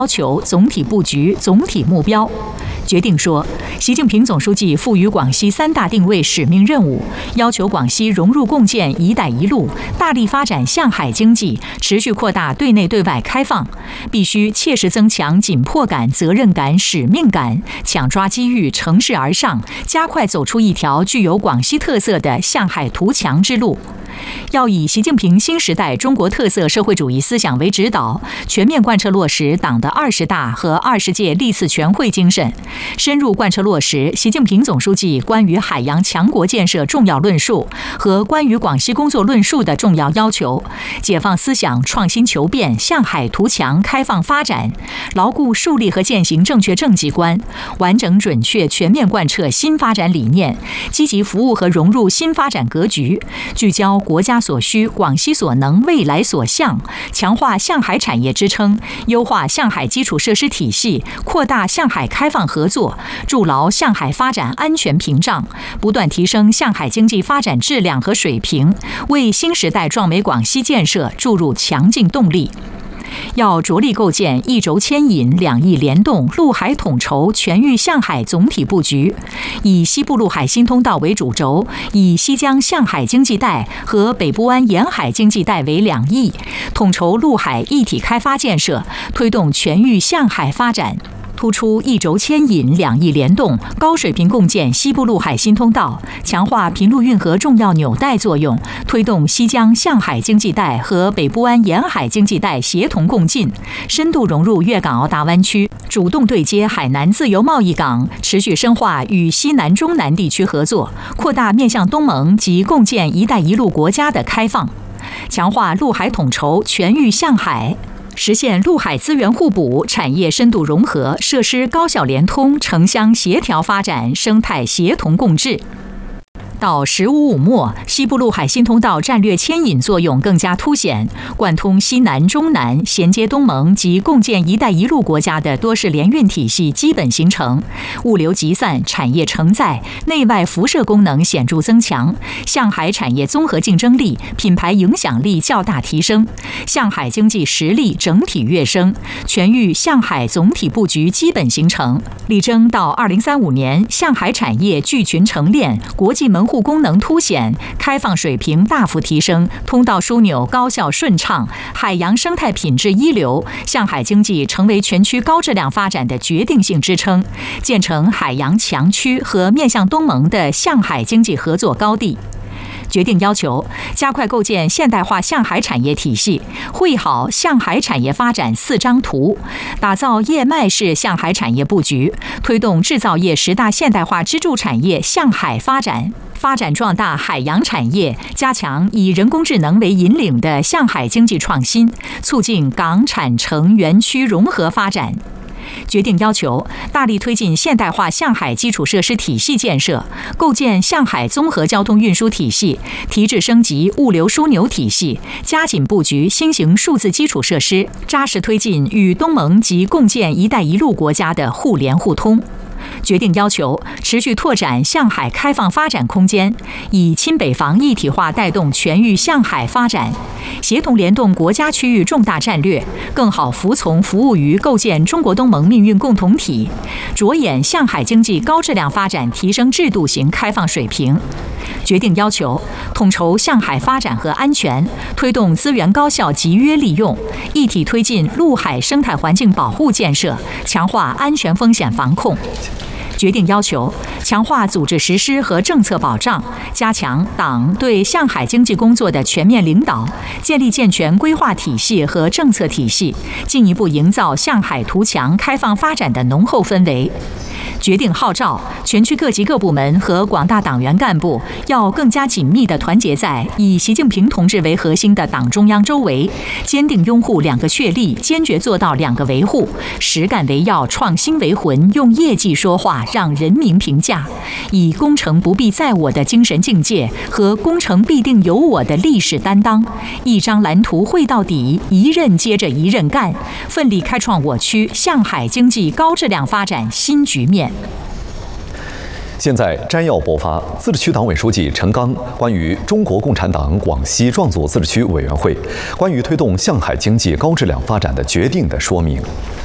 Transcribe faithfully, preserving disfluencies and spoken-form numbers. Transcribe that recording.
要求总体布局、总体目标。决定说，习近平总书记赋予广西三大定位使命任务，要求广西融入共建“一带一路”，大力发展向海经济，持续扩大对内对外开放，必须切实增强紧迫感、责任感、使命感，抢抓机遇，乘势而上，加快走出一条具有广西特色的向海图强之路。要以习近平新时代中国特色社会主义思想为指导，全面贯彻落实党的二十大和二十届历次全会精神，深入贯彻落实习近平总书记关于海洋强国建设重要论述和关于广西工作论述的重要要求，解放思想，创新求变，向海图强，开放发展，牢固树立和践行正确政绩观，完整准确全面贯彻新发展理念，积极服务和融入新发展格局，聚焦国家所需、广西所能、未来所向，强化向海产业支撑，优化向海基础设施体系，扩大向海开放合作，筑牢向海发展安全屏障，不断提升向海经济发展质量和水平，为新时代壮美广西建设注入强劲动力。要着力构建一轴牵引、两翼联动、陆海统筹全域向海总体布局，以西部陆海新通道为主轴，以西江向海经济带和北部湾沿海经济带为两翼，统筹陆海一体开发建设，推动全域向海发展。突出一轴牵引、两翼联动，高水平共建西部陆海新通道，强化平陆运河重要纽带作用，推动西江向海经济带和北部湾沿海经济带协同共进，深度融入粤港澳大湾区，主动对接海南自由贸易港，持续深化与西南、中南地区合作，扩大面向东盟及共建“一带一路”国家的开放，强化陆海统筹，全域向海。实现陆海资源互补、产业深度融合、设施高效联通、城乡协调发展、生态协同共治。到“十五五”末，西部陆海新通道战略牵引作用更加凸显，贯通西南、中南，衔接东盟及共建“一带一路”国家的多式联运体系基本形成，物流集散、产业承载、内外辐射功能显著增强，向海产业综合竞争力、品牌影响力较大提升，向海经济实力整体跃升，全域向海总体布局基本形成，力争到二零三五年，向海产业聚群成链，国际门户户功能凸显，开放水平大幅提升，通道枢纽高效顺畅，海洋生态品质一流，向海经济成为全区高质量发展的决定性支撑，建成海洋强区和面向东盟的向海经济合作高地。决定要求加快构建现代化向海产业体系，绘好向海产业发展四张图，打造叶脉式向海产业布局，推动制造业十大现代化支柱产业向海发展，发展壮大海洋产业，加强以人工智能为引领的向海经济创新，促进港产城园区融合发展。决定要求大力推进现代化向海基础设施体系建设，构建向海综合交通运输体系，提质升级物流枢纽体系，加紧布局新型数字基础设施，扎实推进与东盟及共建“一带一路”国家的互联互通。决定要求持续拓展向海开放发展空间，以亲北防一体化带动全域向海发展，协同联动国家区域重大战略，更好服从服务于构建中国东盟命运共同体，着眼向海经济高质量发展，提升制度型开放水平。决定要求统筹向海发展和安全，推动资源高效集约利用，一体推进陆海生态环境保护建设，强化安全风险防控。决定要求强化组织实施和政策保障，加强党对向海经济工作的全面领导，建立健全规划体系和政策体系，进一步营造向海图强开放发展的浓厚氛围。决定号召全区各级各部门和广大党员干部要更加紧密地团结在以习近平同志为核心的党中央周围，坚定拥护两个确立，坚决做到两个维护，实干为要，创新为魂，用业绩说话，让人民评价，以工程不必在我的精神境界和工程必定有我的历史担当，一张蓝图绘到底，一任接着一任干，奋力开创我区向海经济高质量发展新局面。 现在摘要播发自治区党委书记陈刚关于中国共产党广西壮族自治区委员会关于推动向海经济高质量发展的决定的说明。